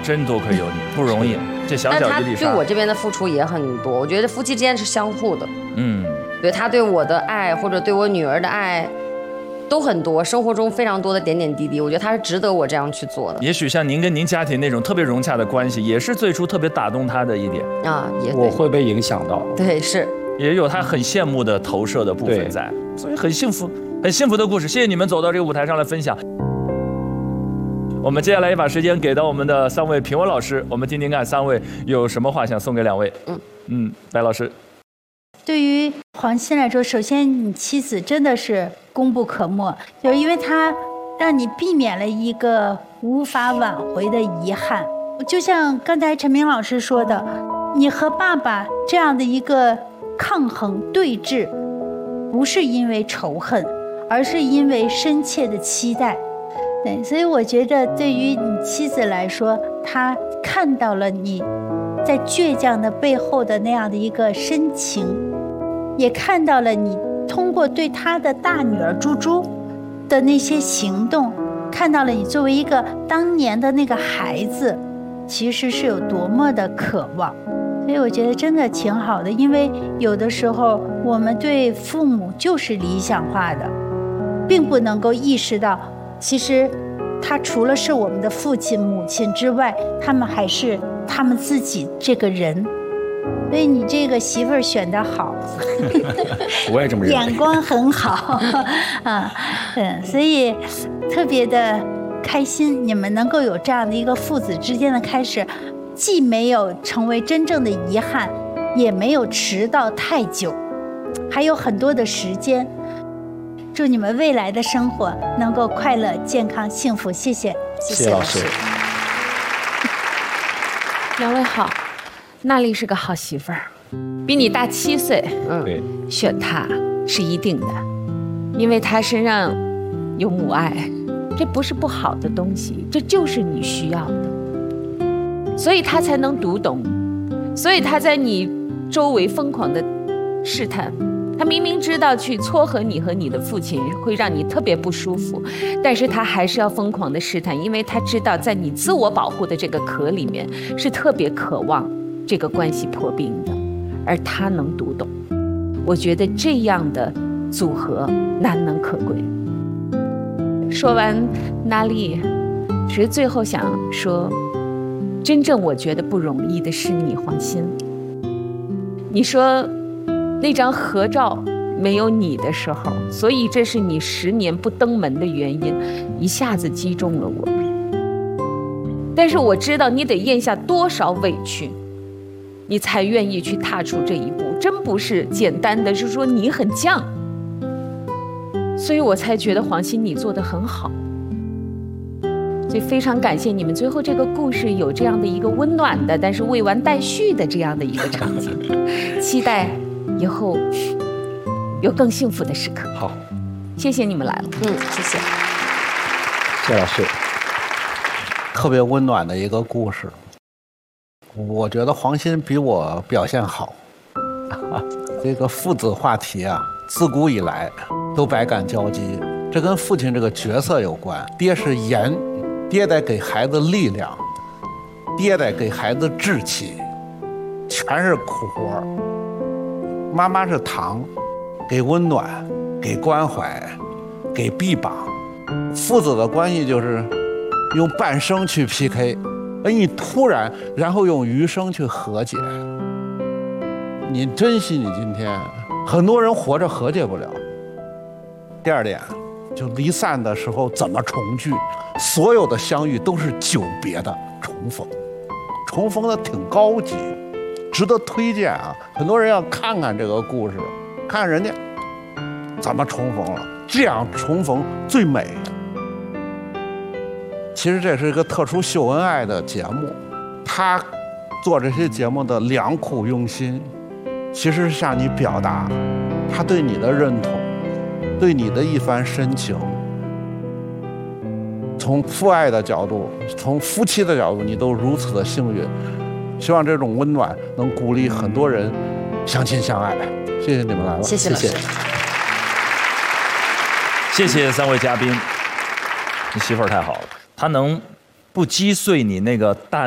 真多亏有你，不容易。这小小一粒沙， 但他对我这边的付出也很多。我觉得夫妻之间是相互的。对他对我的爱或者对我女儿的爱都很多，生活中非常多的点点滴滴，我觉得他是值得我这样去做的。 也许像您跟您家庭那种特别融洽的关系，也是最初特别打动他的一点啊。也我会被影响到， 对，是也有他很羡慕的投射的部分在，所以很幸福，很幸福的故事。谢谢你们走到这个舞台上来分享。我们接下来也把时间给到我们的3位评委老师，我们听听看3位有什么话想送给2位。白老师。 对于黄鑫来说，首先你妻子真的是功不可没，就是因为她让你避免了一个无法挽回的遗憾。就像刚才陈明老师说的，你和爸爸这样的一个抗衡对峙，不是因为仇恨，而是因为深切的期待。对，所以我觉得对于你妻子来说，她看到了你在倔强的背后的那样的一个深情，也看到了你通过对她的大女儿猪猪的那些行动，看到了你作为一个当年的那个孩子，其实是有多么的渴望。所以我觉得真的挺好的，因为有的时候我们对父母就是理想化的，并不能够意识到其实他除了是我们的父亲母亲之外，他们还是他们自己这个人。所以你这个媳妇儿选得好， 我也这么认为， 眼光很好啊，所以特别的开心，你们能够有这样的一个父子之间的开始，既没有成为真正的遗憾，也没有迟到太久，还有很多的时间。祝你们未来的生活能够快乐、健康、幸福。谢谢， 谢谢老师。 2位好，娜丽是个好媳妇儿，比你大7岁， 对， 选她是一定的，因为她身上有母爱，这不是不好的东西，这就是你需要的，所以她才能读懂，所以她在你周围疯狂的试探。他明明知道去撮合你和你的父亲会让你特别不舒服，但是他还是要疯狂的试探，因为他知道在你自我保护的这个壳里面是特别渴望这个关系破冰的，而他能读懂。我觉得这样的组合难能可贵。说完娜丽，其实最后想说，真正我觉得不容易的是你黄鑫。你说那张合照没有你的时候，所以这是你10年不登门的原因，一下子击中了我。但是我知道你得咽下多少委屈，你才愿意去踏出这一步，真不是简单的就是说你很犟，所以我才觉得黄鑫你做得很好。所以非常感谢你们最后这个故事有这样的一个温暖的但是未完待续的这样的一个场景，期待以后有更幸福的时刻。 好， 谢谢你们来了。 谢谢。 谢老师，特别温暖的一个故事。我觉得黄鑫比我表现好。这个父子话题啊，自古以来都百感交集。这跟父亲这个角色有关。爹是盐，爹得给孩子力量，爹得给孩子志气，全是苦活。妈妈是糖，给温暖，给关怀，给臂膀。父子的关系就是用半生去 PK， 你突然然后用余生去和解。你珍惜你今天，很多人活着和解不了。第二点，就离散的时候怎么重聚，所有的相遇都是久别的重逢，重逢的挺高级，值得推荐啊！很多人要看看这个故事，看人家怎么重逢了，这样重逢最美。其实这是一个特殊秀恩爱的节目，他做这些节目的良苦用心，其实是向你表达他对你的认同，对你的一番深情。从父爱的角度，从夫妻的角度，你都如此的幸运。希望这种温暖能鼓励很多人相亲相爱。谢谢你们来了， 谢谢老师。 谢谢3位嘉宾，你媳妇儿太好了，她能不击碎你那个大